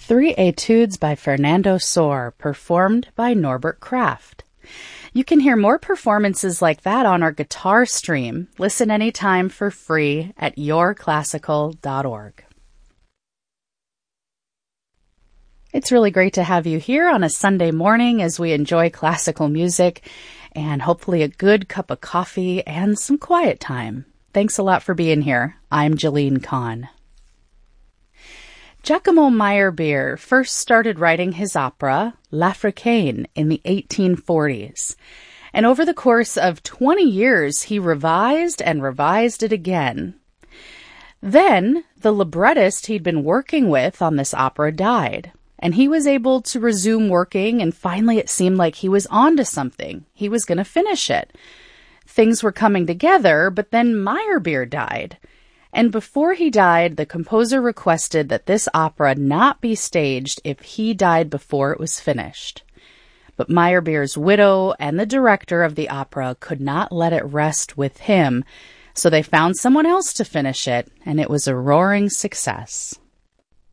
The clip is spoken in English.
Three Etudes by Fernando Sor, performed by Norbert Kraft. You can hear more performances like that on our guitar stream. Listen anytime for free at yourclassical.org. It's really great to have you here on a Sunday morning as we enjoy classical music and hopefully a good cup of coffee and some quiet time. Thanks a lot for being here. I'm Jalene Kahn. Giacomo Meyerbeer first started writing his opera, L'Africaine, in the 1840s. And over the course of 20 years, he revised and revised it again. Then, the librettist he'd been working with on this opera died, and he was able to resume working, and finally it seemed like he was onto something. He was going to finish it. Things were coming together, but then Meyerbeer died. And before he died, the composer requested that this opera not be staged if he died before it was finished. But Meyerbeer's widow and the director of the opera could not let it rest with him, so they found someone else to finish it, and it was a roaring success.